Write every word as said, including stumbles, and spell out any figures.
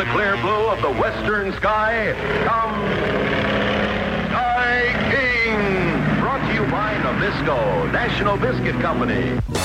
the clear blue of the western sky comes Sky King. Brought to you by Nabisco, National Biscuit Company.